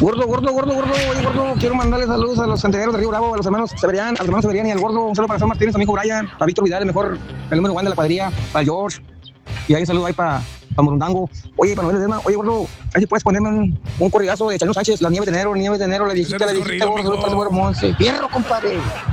Gordo. Oye, gordo, quiero mandarle saludos a los santegueros de Río Bravo, a los hermanos Severian, y al gordo. Un saludo para San Martínez, amigo Brian, para Víctor Vidal, el mejor, el número 1 de la cuadrilla, para George. Y ahí un saludo ahí para Morundango. Oye, para Noel Ledesma, oye, gordo, ahí si puedes ponerme un corridazo de Chalino Sánchez, la nieve de enero, la viejita, gordo, saludos para ese güero Monse. Fierro, compadre.